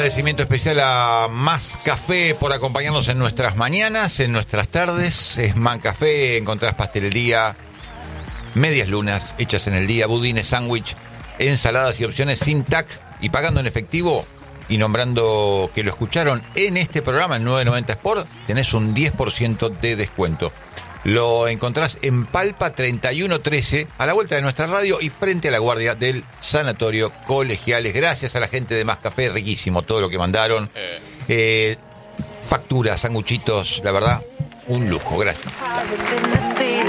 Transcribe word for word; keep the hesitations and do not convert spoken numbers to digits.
agradecimiento especial a Más Café por acompañarnos en nuestras mañanas, en nuestras tardes. Es Man Café, encontrás pastelería, medias lunas hechas en el día, budines, sándwich, ensaladas y opciones sin T A C y pagando en efectivo y nombrando que lo escucharon en este programa, en nueve noventa Sport, tenés un diez por ciento de descuento. Lo encontrás en Palpa treinta y uno trece, a la vuelta de nuestra radio y frente a la guardia del Sanatorio Colegiales. Gracias a la gente de Más Café, riquísimo todo lo que mandaron. Eh. Eh, facturas, sanguchitos, la verdad, un lujo. Gracias.